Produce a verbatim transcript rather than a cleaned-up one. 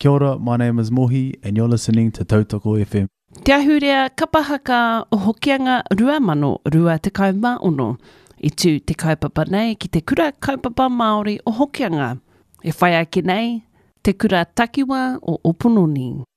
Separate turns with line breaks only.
Kia ora, my name is Mohi, and you're listening to Tautoko F M.
Te ahurea kapahaka o hokianga rua mano rua te kaumāono. I tū te kaupapa nei ki te kura kaupapa Māori o hokianga. E whai ake nei, te kura takiwa o Opunoni.